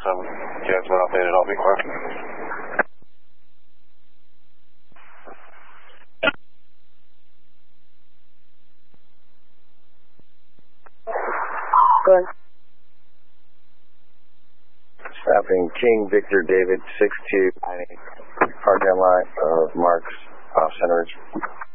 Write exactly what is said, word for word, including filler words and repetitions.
some jets went updated, I'll be quick. Good. Stopping King Victor David six two, parking lot of Mark's off center.